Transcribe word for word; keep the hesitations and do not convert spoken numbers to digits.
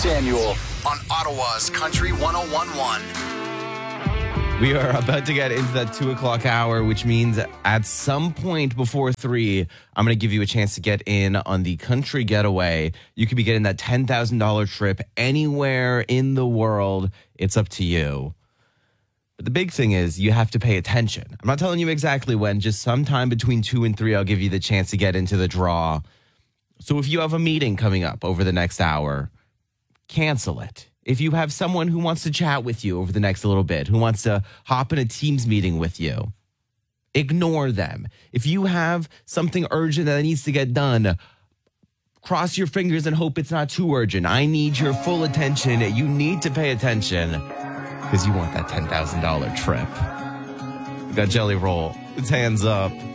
Samuel on Ottawa's Country one oh one point one. We are about to get into that two o'clock hour, which means at some point before three, I'm going to give you a chance to get in on the country getaway. You could be getting that ten thousand dollars trip anywhere in the world. It's up to you. But the big thing is you have to pay attention. I'm not telling you exactly when, just sometime between two and three, I'll give you the chance to get into the draw. So if you have a meeting coming up over the next hour, cancel it. If you have someone who wants to chat with you over the next little bit, who wants to hop in a Teams meeting with you, ignore them. If you have something urgent that needs to get done, cross your fingers and hope it's not too urgent. I need your full attention. You need to pay attention because you want that ten thousand dollars trip. We got Jelly Roll. It's Hands Up.